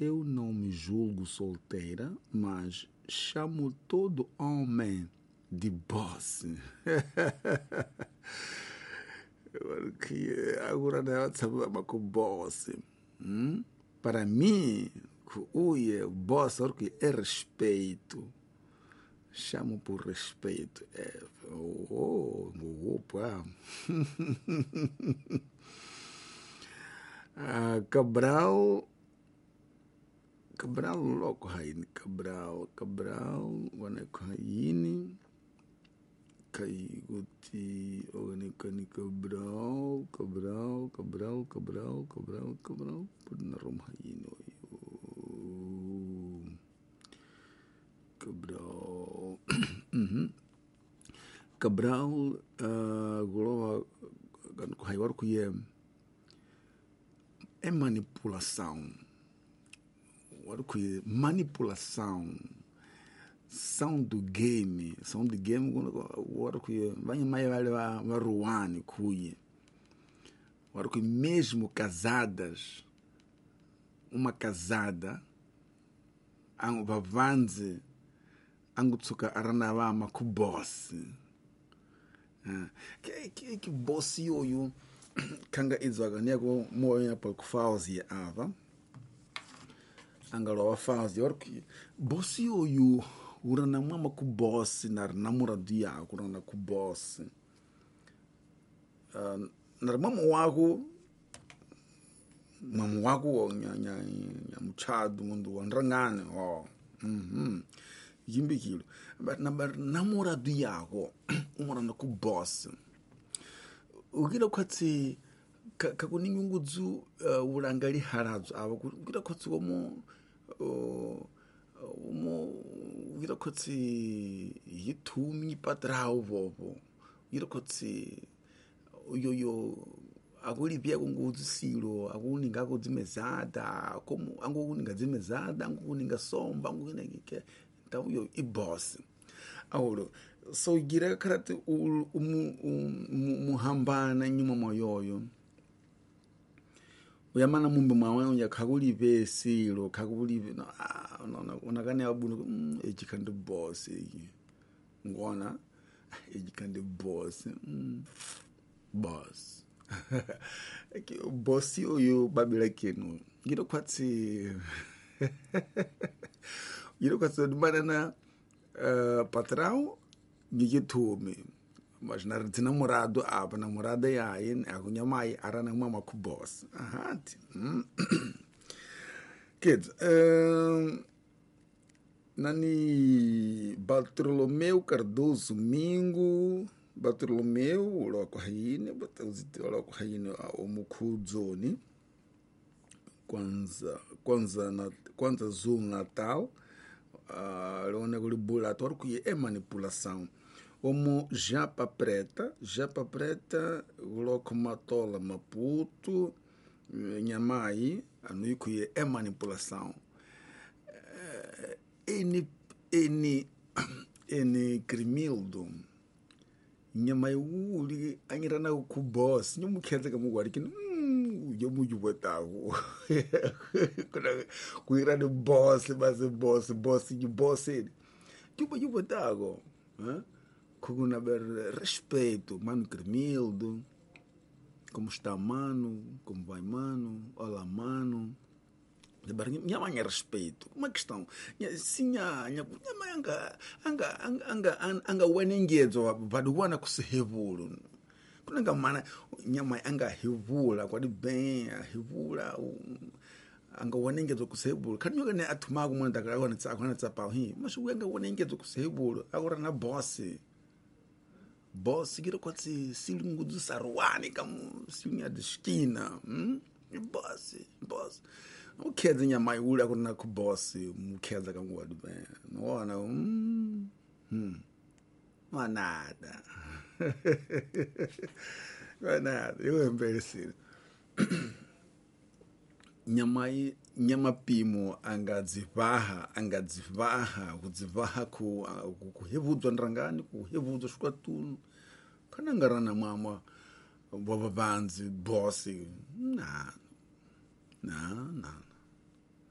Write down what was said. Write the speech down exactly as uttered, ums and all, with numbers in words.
eu não me julgo solteira, mas chamo todo homem de boss. Porque agora não é saber com boss. Hum? Para mim, o boss é respeito. Chamo por respeito. É, oh, oh, opa. ah, Cabral. Cabral logo Haini. Cabral. Cabral. Waneko Haini. Kaiguti. Organikani Cabral. Cabral. Cabral. Cabral. Cabral. Cabral. Punarum Haini. Cabral. Cabral, agora agora que é é manipulação, agora que é manipulação, são do game, são do game, agora que é vai mais vai vai ruane que agora que mesmo casadas, uma casada, ang bavanze angutsuka aranava makuboss. Ah, que que que boss yoyo kanga izwaga nego moya pa kufauzi ava angalo wa fauzi orki boss yoyo urana mama ku boss nar namurado ya urana ku boss uh, nar mama wako mama wako nya nya nya mchado mundu wanrangane oh mhm yimbikilo but number namurado yako umurana ku boss ugira kwatsi kakuningunguzu urangali harazo aba ugira kwatsi womo womo ugira kwatsi yitumi patrao vovo ugira kwatsi yoyo akuli pia kunguzu silo akuninga kudzimezada como angokuninga dzimezada angokuninga somba angokuninga kike então yo i boss awolo so gira karate umuhambana nyuma moyoyo uyamana mumbe mwawe unya khakuli besilo khakuli no no unakane abunu ejikande boss yi ngona ejikande boss boss eki boss oyo babela kenu ngiro kwatsi ngiro kwatsi banana Uh, patrão gigi tumi mas na namorado aba namorada ya yin akunya mai arana mama ku boss aha mm. Kids um, nani Bartolomeu Cardoso Mingo Bartolomeu loko haine batazito loko haine o mukudzoni kwanza kwanza na kwanza zul natal Uh, lona laboratório que é manipulação. Como japa preta, japa preta, loco matola Maputo, Nhamaí, anui que é manipulação. Ene ene ene crimildo. Nhamaí uli anirana ku boss, nyomu keza kamu warikin. Eu muito botago. Cuidar do boss, mas o boss, boss e boss ele. Eu muito botago. Com na ber respeito, mano Cremildo. Como está mano? Como vai mano? Olá mano. Minha mãe é respeito. Uma questão. Sim, a minha mãe anga anga anga anga wenengezo vaduwana kusehevulu. Kunanga mana nyama anga hivula kwa bem hivula anga wanengezo kusebula kanyoka ne atuma ku munda ka wana tsa kwana tsa pa hi mas uanga wanengezo kusebula agora na boss boss gira kwatsi silungu du sarwani kamu sinya de esquina hm boss boss o keza nyama yula kuna ku boss mukeza kangu wadu bem nona hm hm nada nada eu embeleci nyamai nyama pimo angadzivaha angadzivaha kudzivaha ku kuhevudzwa ndrangani kuhevudzwa swikwatunu kana ngarana mama baba vanzi boss na na na